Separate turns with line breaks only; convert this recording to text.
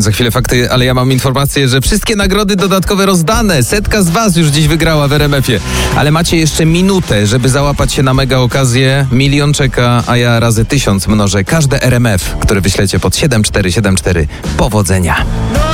Za chwilę fakty, ale ja mam informację, że wszystkie nagrody dodatkowe rozdane. 100 z was już dziś wygrała w RMF-ie. Ale macie jeszcze minutę, żeby załapać się na mega okazję. 1 000 000 czeka, a ja razy 1000 mnożę każde RMF, które wyślecie pod 7474. Powodzenia.